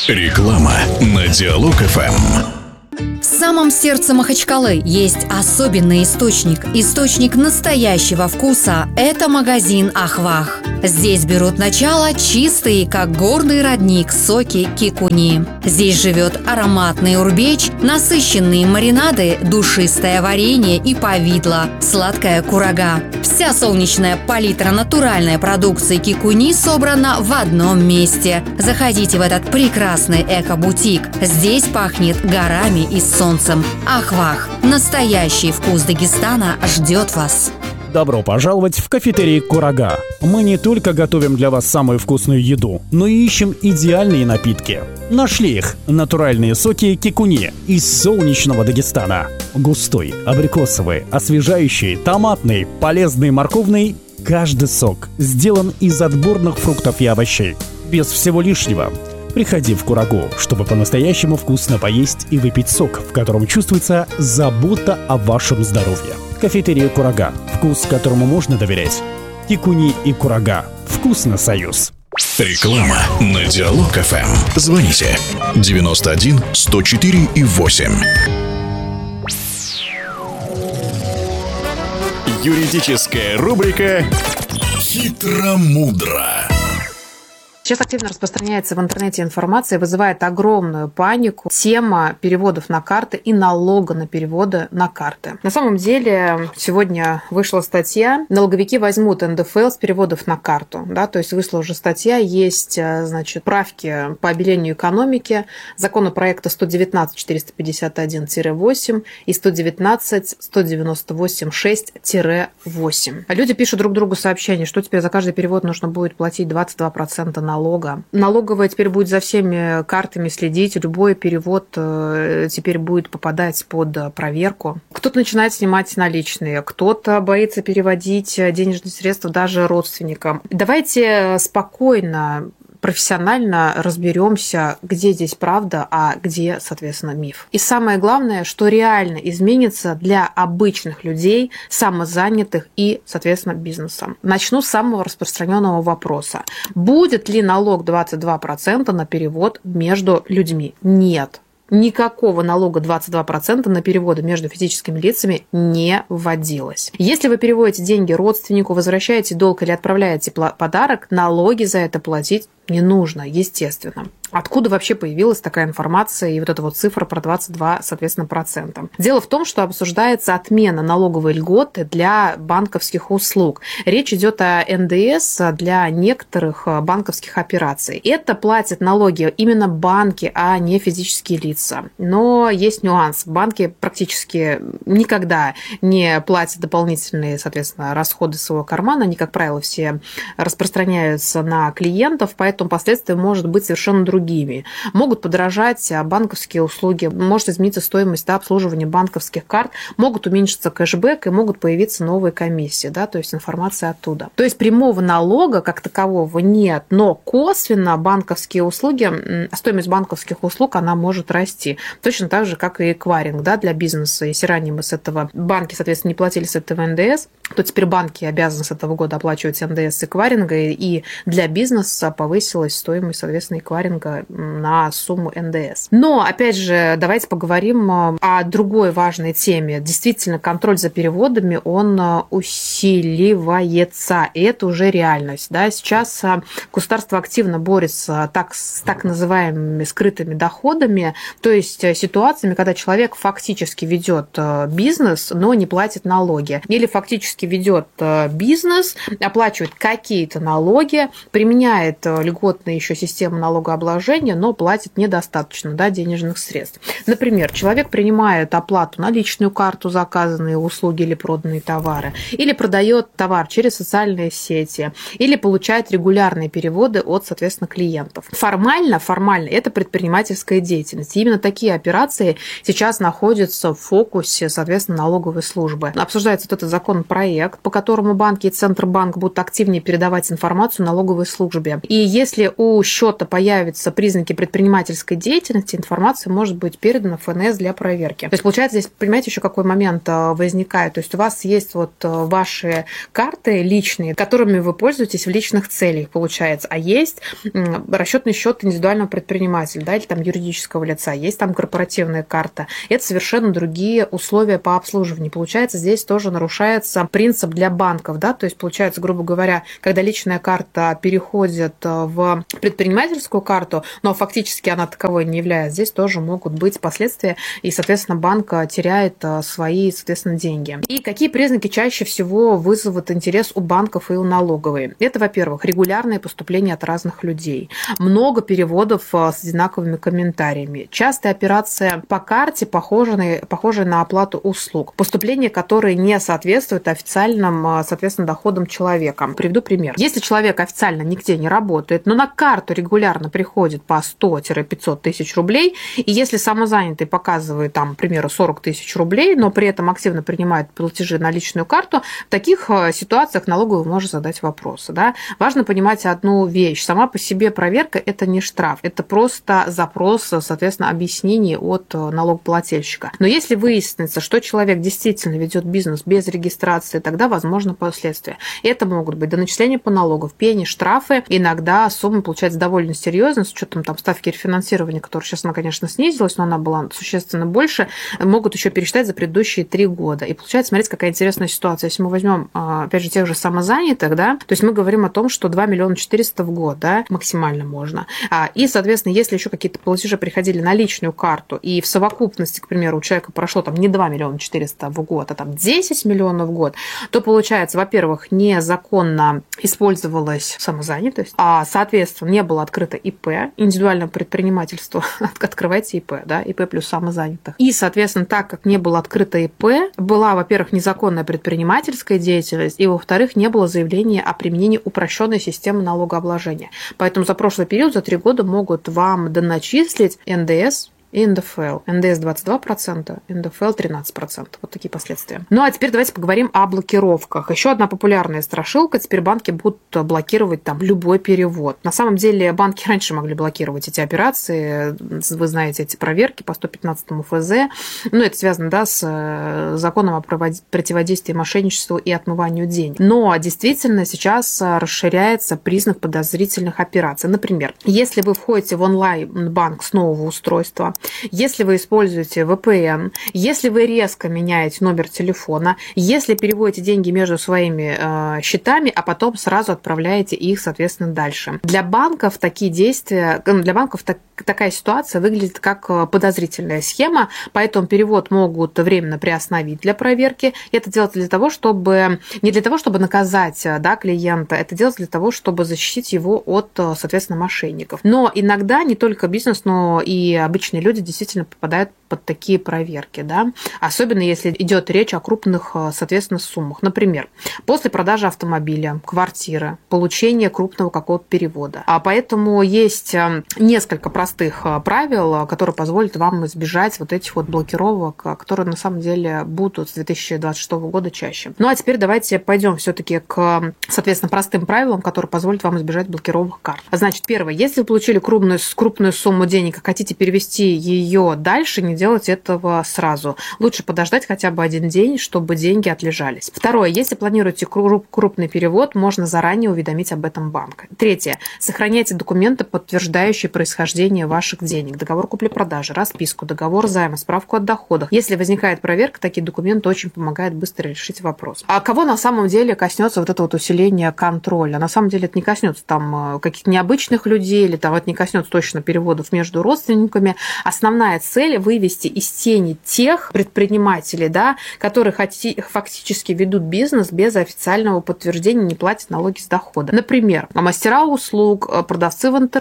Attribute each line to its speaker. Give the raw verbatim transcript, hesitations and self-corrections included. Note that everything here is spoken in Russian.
Speaker 1: Реклама на Диалог эф эм.
Speaker 2: В самом сердце Махачкалы есть особенный источник. Источник настоящего вкуса – это магазин «Ахвах». Здесь берут начало чистые, как горный родник, соки кикуни. Здесь живет ароматный урбеч, насыщенные маринады, душистое варенье и повидло, сладкая курага. Вся солнечная палитра натуральной продукции кикуни собрана в одном месте. Заходите в этот прекрасный эко-бутик. Здесь пахнет горами и солнцем. Ахвах. Настоящий вкус Дагестана ждет вас.
Speaker 3: Добро пожаловать в кафетерий «Курага». Мы не только готовим для вас самую вкусную еду, но и ищем идеальные напитки. Нашли их – натуральные соки кикуни из солнечного Дагестана. Густой, абрикосовый, освежающий, томатный, полезный, морковный – каждый сок сделан из отборных фруктов и овощей. Без всего лишнего. Приходи в Курагу, чтобы по-настоящему вкусно поесть и выпить сок, в котором чувствуется забота о вашем здоровье. Кафетерия «Курага». Вкус, которому можно доверять. Кикуни и Курага. Вкусно, союз.
Speaker 1: Реклама на Диалог эф эм. Звоните девяносто один сто четыре и восемь. Юридическая рубрика «Хитро-мудро».
Speaker 4: Сейчас активно распространяется в интернете информация, вызывает огромную панику. Тема переводов на карты и налога на переводы на карты. На самом деле, сегодня вышла статья. Налоговики возьмут эн дэ эф эл с переводов на карту. Да, то есть вышла уже статья, есть, значит, правки по обелению экономики, законопроекта сто девятнадцать четыреста пятьдесят один восемь и сто девятнадцать сто девяносто восемь шесть восемь. Люди пишут друг другу сообщения, что теперь за каждый перевод нужно будет платить двадцать два процента налога. налога. Налоговая теперь будет за всеми картами следить, любой перевод теперь будет попадать под проверку. Кто-то начинает снимать наличные, кто-то боится переводить денежные средства даже родственникам. Давайте спокойно, профессионально разберемся, где здесь правда, а где, соответственно, миф. И самое главное, что реально изменится для обычных людей, самозанятых и, соответственно, бизнеса. Начну с самого распространенного вопроса. Будет ли налог двадцать два процента на перевод между людьми? Нет. Никакого налога двадцать два процента на переводы между физическими лицами не вводилось. Если вы переводите деньги родственнику, возвращаете долг или отправляете подарок, налоги за это платить не нужно, естественно. Откуда вообще появилась такая информация и вот эта вот цифра про двадцать два, соответственно, процента? Дело в том, что обсуждается отмена налоговой льготы для банковских услуг. Речь идет о эн дэ эс для некоторых банковских операций. Это платят налоги именно банки, а не физические лица. Но есть нюанс. Банки практически никогда не платят дополнительные, соответственно, расходы своего кармана. Они, как правило, все распространяются на клиентов, поэтому Поэтому последствия может быть совершенно другими. Могут подорожать банковские услуги, может измениться стоимость да, обслуживания банковских карт, могут уменьшиться кэшбэк и могут появиться новые комиссии, да, то есть информация оттуда. То есть прямого налога как такового нет, но косвенно банковские услуги, стоимость банковских услуг, она может расти. Точно так же, как и эквайринг да, для бизнеса. Если ранее мы с этого банки, соответственно, не платили с этого эн дэ эс, то теперь банки обязаны с этого года оплачивать эн дэ эс с эквайринга, и для бизнеса повысить стоимость, соответственно, эквайринга на сумму эн дэ эс. Но, опять же, давайте поговорим о другой важной теме. Действительно, контроль за переводами, он усиливается, и это уже реальность. Да? Сейчас государство активно борется так, с так называемыми скрытыми доходами, то есть ситуациями, когда человек фактически ведет бизнес, но не платит налоги. Или фактически ведет бизнес, оплачивает какие-то налоги, применяет льготная еще система налогообложения, но платит недостаточно да, денежных средств. Например, человек принимает оплату на личную карту, заказанные услуги или проданные товары, или продает товар через социальные сети, или получает регулярные переводы от, соответственно, клиентов. Формально, формально это предпринимательская деятельность. И именно такие операции сейчас находятся в фокусе, соответственно, налоговой службы. Обсуждается вот этот законопроект проект, по которому банки и Центробанк будут активнее передавать информацию налоговой службе. И если у счета появятся признаки предпринимательской деятельности, информация может быть передана в эф эн эс для проверки. То есть, получается, здесь, понимаете, еще какой момент возникает. То есть у вас есть вот ваши карты личные, которыми вы пользуетесь в личных целях, получается. А есть расчетный счет индивидуального предпринимателя, да, или там юридического лица, есть там корпоративная карта. Это совершенно другие условия по обслуживанию. Получается, здесь тоже нарушается принцип для банков, да, то есть, получается, грубо говоря, когда личная карта переходит в предпринимательскую карту, но фактически она таковой не является, здесь тоже могут быть последствия, и, соответственно, банк теряет свои, соответственно, деньги. И какие признаки чаще всего вызовут интерес у банков и у налоговой? Это, во-первых, регулярные поступления от разных людей, много переводов с одинаковыми комментариями, частая операция по карте, похожая, похожая на оплату услуг, поступления, которые не соответствуют официальным, соответственно, доходам человека. Приведу пример. Если человек официально нигде не работает, но на карту регулярно приходит по сто-пятьсот тысяч рублей, и если самозанятый показывает, там, к примеру, сорок тысяч рублей, но при этом активно принимает платежи на личную карту, в таких ситуациях налоговый может задать вопросы. Да? Важно понимать одну вещь. Сама по себе проверка – это не штраф, это просто запрос, соответственно, объяснений от налогоплательщика. Но если выяснится, что человек действительно ведет бизнес без регистрации, тогда возможно последствия. Это могут быть доначисления по налогам, пени, штрафы. Иногда сумма получается довольно серьезная, с учетом там ставки рефинансирования, которая сейчас, она, конечно, снизилась, но она была существенно больше, могут еще пересчитать за предыдущие три года. И получается, смотрите, какая интересная ситуация. Если мы возьмем, опять же, тех же самозанятых, да, то есть мы говорим о том, что два миллиона четыреста в год, да, максимально можно. И, соответственно, если еще какие-то платежи приходили на личную карту, и в совокупности, к примеру, у человека прошло там не два миллиона четыреста в год, а там десять миллионов в год, то получается, во-первых, незаконно использовалась самозанятость, а, соответственно, не было открыто ИП, индивидуальное предпринимательство, открывайте ИП, да, ИП плюс самозанятых. И, соответственно, так как не было открыто ИП, была, во-первых, незаконная предпринимательская деятельность, и, во-вторых, не было заявления о применении упрощенной системы налогообложения. Поэтому за прошлый период, за три года могут вам доначислить эн дэ эс и эн дэ эф эл. эн дэ эс двадцать два процента, эн дэ эф эл тринадцать процентов. Вот такие последствия. Ну, а теперь давайте поговорим о блокировках. Еще одна популярная страшилка. Теперь банки будут блокировать там любой перевод. На самом деле банки раньше могли блокировать эти операции. Вы знаете, эти проверки по сто пятнадцатому эф зэ. Ну, это связано, да, с законом о противодействии мошенничеству и отмыванию денег. Но действительно сейчас расширяется признак подозрительных операций. Например, если вы входите в онлайн-банк с нового устройства, если вы используете вэ пэ эн, если вы резко меняете номер телефона, если переводите деньги между своими э, счетами, а потом сразу отправляете их, соответственно, дальше. Для банков такие действия, для банков так, такая ситуация выглядит как подозрительная схема, поэтому перевод могут временно приостановить для проверки. Это делается для того, чтобы не для того, чтобы наказать, да, клиента, это делается для того, чтобы защитить его от, соответственно, мошенников. Но иногда не только бизнес, но и обычные люди действительно попадают под такие проверки, да? Особенно если идет речь о крупных, соответственно, суммах. Например, после продажи автомобиля, квартиры, получения крупного какого-то перевода. А поэтому есть несколько простых правил, которые позволят вам избежать вот этих вот блокировок, которые на самом деле будут с две тысячи двадцать шестого года чаще. Ну а теперь давайте пойдем все-таки к, соответственно, простым правилам, которые позволят вам избежать блокировок карт. Значит, первое, если вы получили крупную, крупную сумму денег и хотите перевести ее дальше, не делать этого сразу. Лучше подождать хотя бы один день, чтобы деньги отлежались. Второе, если планируете крупный перевод, можно заранее уведомить об этом банк. Третье, сохраняйте документы, подтверждающие происхождение ваших денег. Договор купли-продажи, расписку, договор займа, справку о доходах. Если возникает проверка, такие документы очень помогают быстро решить вопрос. А кого на самом деле коснется вот это вот усиление контроля? На самом деле это не коснется там каких-то необычных людей или там это не коснется точно переводов между родственниками. Основная цель – вывести из тени тех предпринимателей, да, которые фактически ведут бизнес без официального подтверждения, не платят налоги с дохода. Например, мастера услуг, продавцы в интернете,